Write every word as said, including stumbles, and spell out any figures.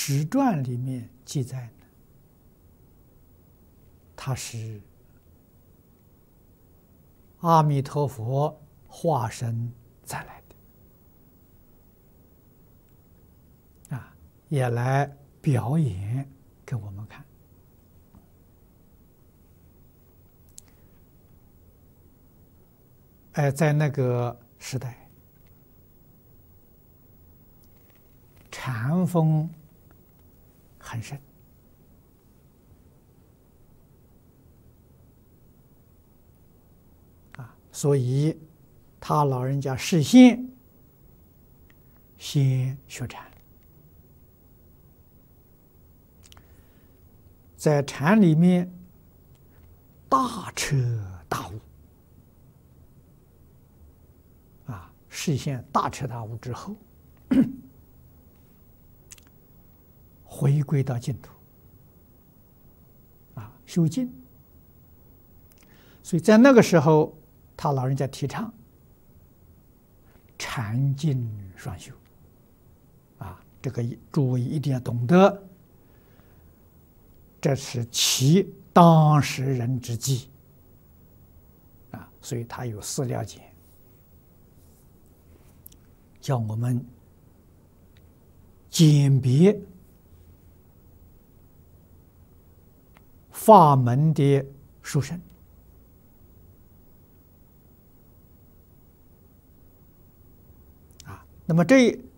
史传里面记载呢，他是阿弥陀佛化身再来的，啊，也来表演给我们看。哎，在那个时代，禅风很盛。所以，他老人家事先先学禅，在禅里面大彻大悟，啊，实现大彻大悟之后，回归到净土，啊，修净。所以在那个时候，他老人家提倡禅净双修，啊，这个诸位一定要懂得，这是其当时人之计，啊，所以他有四了解，叫我们鉴别法门的殊胜。那么这